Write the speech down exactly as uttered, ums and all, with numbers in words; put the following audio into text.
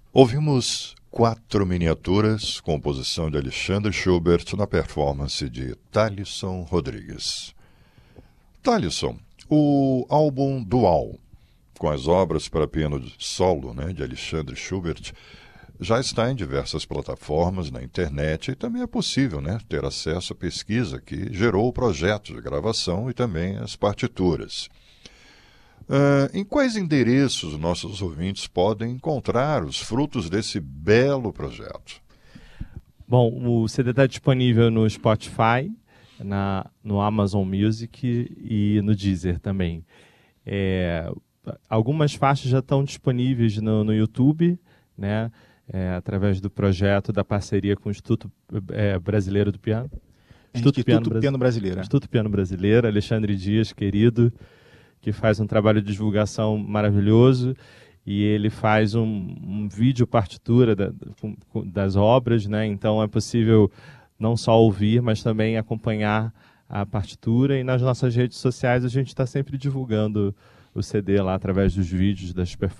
Ouvimos quatro miniaturas, composição de Alexandre Schubert, na performance de Thalisson Rodrigues. Thalisson, o álbum Dual, com as obras para piano solo, né, de Alexandre Schubert, já está em diversas plataformas na internet e também é possível, né, ter acesso à pesquisa que gerou o projeto de gravação e também as partituras. Uh, em quais endereços nossos ouvintes podem encontrar os frutos desse belo projeto? Bom, o C D está disponível no Spotify, na, no Amazon Music e no Deezer também. É, algumas faixas já estão disponíveis no, no YouTube, né, é, através do projeto da parceria com o Instituto é, Brasileiro do Piano. Instituto, Instituto Piano, Piano Brasileiro. Instituto Piano Brasileiro, Alexandre Dias, querido, que faz um trabalho de divulgação maravilhoso, e ele faz um, um vídeo partitura da, das obras, né? Então é possível não só ouvir, mas também acompanhar a partitura, e nas nossas redes sociais a gente está sempre divulgando o C D lá através dos vídeos, das performances.